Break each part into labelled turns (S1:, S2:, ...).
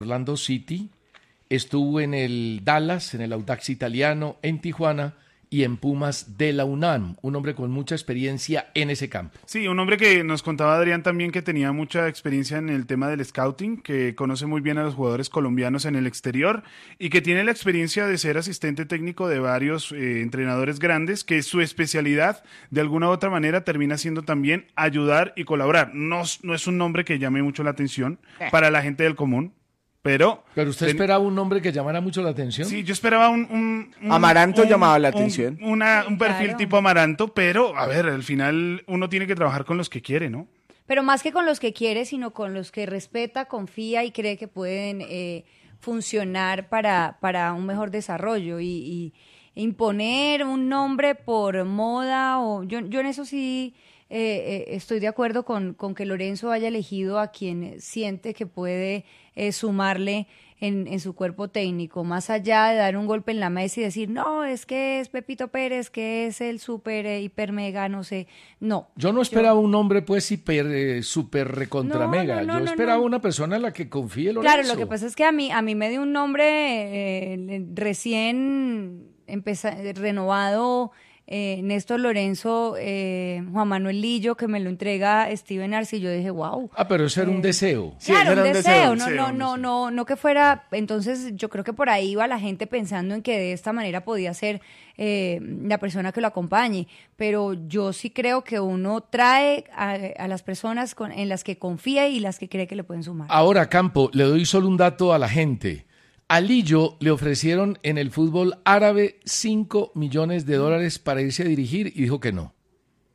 S1: Orlando City, estuvo en el Dallas, en el Audax Italiano, en Tijuana y en Pumas de la UNAM, un hombre con mucha experiencia en ese campo.
S2: Sí, un hombre que nos contaba Adrián también que tenía mucha experiencia en el tema del scouting, que conoce muy bien a los jugadores colombianos en el exterior y que tiene la experiencia de ser asistente técnico de varios entrenadores grandes, que su especialidad de alguna u otra manera termina siendo también ayudar y colaborar. No es un nombre que llame mucho la atención para la gente del común. Pero
S1: usted esperaba un nombre que llamara mucho la atención.
S2: Sí, yo esperaba un
S3: Amaranto llamaba la atención.
S2: Un perfil tipo Amaranto, pero a ver, al final uno tiene que trabajar con los que quiere, ¿no?
S4: Pero más que con los que quiere, sino con los que respeta, confía y cree que pueden funcionar para un mejor desarrollo y imponer un nombre por moda o yo en eso sí. Estoy de acuerdo con que Lorenzo haya elegido a quien siente que puede sumarle en su cuerpo técnico, más allá de dar un golpe en la mesa y decir, no, es que es Pepito Pérez, que es el súper, hiper, mega, no sé, no.
S1: Yo no esperaba un hombre pues hiper, súper recontra mega, yo esperaba una persona en la que confíe Lorenzo.
S4: Claro, lo que pasa es que a mí me dio un nombre recién renovado, Néstor Lorenzo, Juan Manuel Lillo, que me lo entrega Steven Arce, y yo dije, wow.
S1: Pero eso era un deseo.
S4: Sí, claro, un deseo, no que fuera, entonces yo creo que por ahí iba la gente pensando en que de esta manera podía ser la persona que lo acompañe, pero yo sí creo que uno trae a las personas en las que confía y las que cree que le pueden sumar.
S1: Ahora, Campo, le doy solo un dato a la gente. A Lillo le ofrecieron en el fútbol árabe $5 millones para irse a dirigir y dijo que no.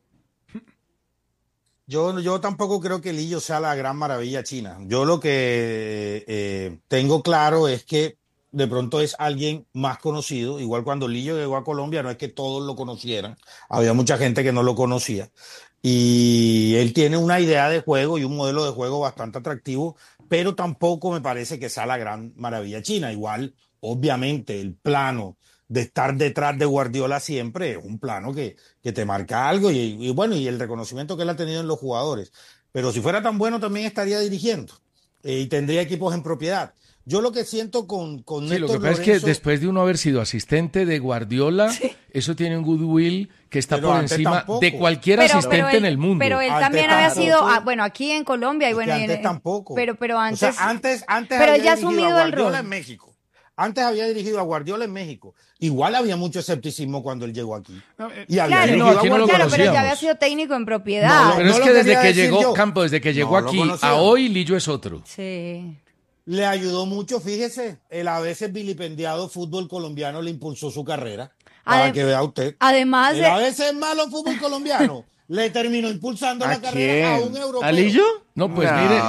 S5: Yo tampoco creo que Lillo sea la gran maravilla china. Yo lo que tengo claro es que de pronto es alguien más conocido. Igual cuando Lillo llegó a Colombia no es que todos lo conocieran. Había mucha gente que no lo conocía. Y él tiene una idea de juego y un modelo de juego bastante atractivo, pero tampoco me parece que sea la gran maravilla china. Igual, obviamente, el plano de estar detrás de Guardiola siempre es un plano que te marca algo y bueno, y el reconocimiento que él ha tenido en los jugadores. Pero si fuera tan bueno también estaría dirigiendo y tendría equipos en propiedad. Yo lo que siento con
S1: Néstor lo que pasa Lorenzo, es que después de uno haber sido asistente de Guardiola, eso tiene un goodwill que está por encima de cualquier asistente en el mundo.
S4: Pero él también había sido, bueno, aquí en Colombia y bueno,
S5: antes tampoco.
S4: Pero antes,
S5: o sea, antes
S4: pero él ya ha asumido el rol
S5: en México. Antes había dirigido a Guardiola en México. Igual había mucho escepticismo cuando él llegó aquí. Y había
S4: claro, pero ya había sido técnico en propiedad.
S1: Pero es que desde que llegó Campo, desde que llegó aquí a hoy, Lillo es otro.
S4: Sí.
S5: Le ayudó mucho, fíjese, el a veces vilipendiado fútbol colombiano le impulsó su carrera. Para que vea usted.
S4: Además
S5: el a veces malo fútbol colombiano le terminó impulsando la carrera a un europeo.
S3: ¿A Lillo?
S1: No, pues mire.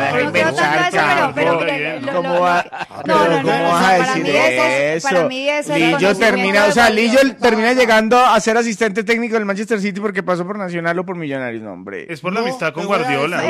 S3: ¿Cómo vas a decir eso?
S4: Para mí eso
S3: Lillo termina llegando a ser asistente técnico del Manchester City porque pasó por Nacional o por Millonarios, no, hombre.
S2: Es por la amistad con Guardiola.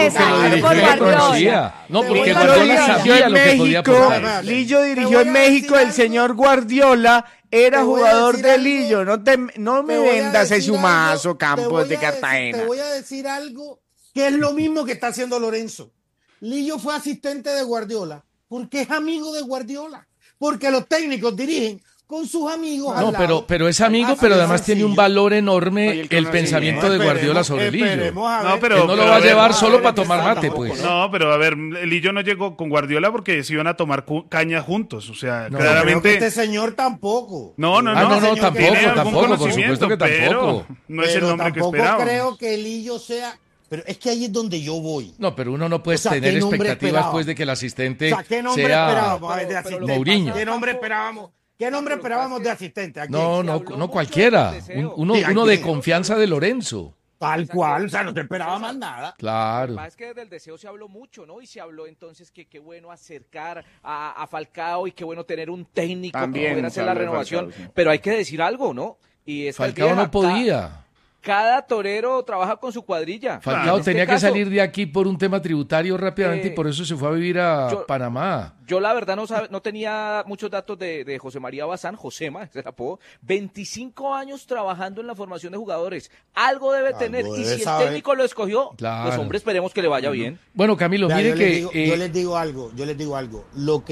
S1: No, porque Guardiola sabía lo que podía aportar.
S3: Lillo dirigió en México, el señor Guardiola era jugador de Lillo. No me vendas ese humazo, Campos de Cartagena.
S5: Te voy a decir algo que es lo mismo que está haciendo Lorenzo. Lillo fue asistente de Guardiola porque es amigo de Guardiola, porque los técnicos dirigen con sus amigos al lado.
S1: pero es amigo, pero además tiene un valor enorme el pensamiento de Guardiola sobre Lillo. Él no lo va a llevar solo para tomar mate, pues.
S2: No, pero a ver, Lillo no llegó con Guardiola porque se iban a tomar caña juntos, o sea, claramente.
S5: Creo que este señor tampoco.
S2: No,
S1: tampoco, por supuesto que tampoco.
S2: No es el nombre que esperaba.
S5: Tampoco creo que Lillo sea. Pero es que ahí es donde yo voy.
S1: No, pero uno no puede tener expectativas pues de que el asistente
S5: ¿qué nombre
S1: sea
S5: esperábamos de asistente?
S1: Mourinho.
S5: ¿Qué nombre esperábamos de asistente?
S1: No cualquiera. Uno de confianza de Lorenzo.
S5: Tal cual, o sea, no te esperaba más nada.
S1: Claro.
S6: Es que del deseo se habló mucho, ¿no? Y se habló entonces que qué bueno acercar a Falcao y qué bueno tener un técnico
S3: también
S6: que pudiera hacer la renovación.
S3: Falcao, sí.
S6: Pero hay que decir algo, ¿no? Y
S1: Falcao no podía.
S6: cada torero trabaja con su cuadrilla.
S1: Falcao
S6: En este
S1: tenía que
S6: caso,
S1: salir de aquí por un tema tributario rápidamente y por eso se fue a vivir a Panamá.
S6: Yo la verdad no tenía muchos datos de José María Bazán, Josema, ese era el apodo. 25 años trabajando en la formación de jugadores. Algo debe tener. Y si el técnico lo escogió,
S1: Claro.
S6: pues hombre, esperemos que le vaya bien.
S1: Bueno, Camilo,
S5: Vea,
S1: mire
S5: yo
S1: que...
S5: les digo algo. Lo que